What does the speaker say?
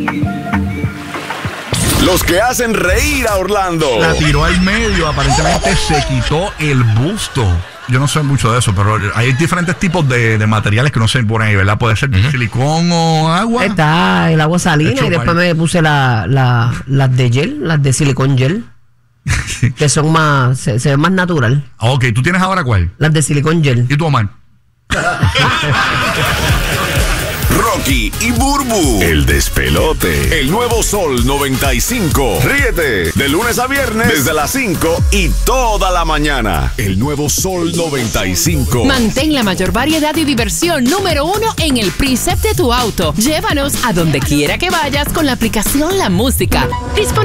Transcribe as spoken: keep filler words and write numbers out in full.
Los que hacen reír a Orlando. La tiró al medio, aparentemente se quitó el busto. Yo no sé mucho de eso, pero hay diferentes tipos de, de materiales que no se ponen ahí, ¿verdad? Puede ser uh-huh. silicón o agua. Está el agua salina y después me puse la, la, las de gel, las de silicón gel. Que son más, se, se ven más natural. Ok, ¿tú tienes ahora cuál? Las de silicón gel. ¿Y tú, Omar? Rocky y Burbu, el despelote. El nuevo Sol noventa y cinco. Ríete de lunes a viernes desde las cinco y toda la mañana. El nuevo Sol noventa y cinco. Mantén la mayor variedad y diversión número uno en el preset de tu auto. Llévanos a donde quiera que vayas con la aplicación La Música. Disponible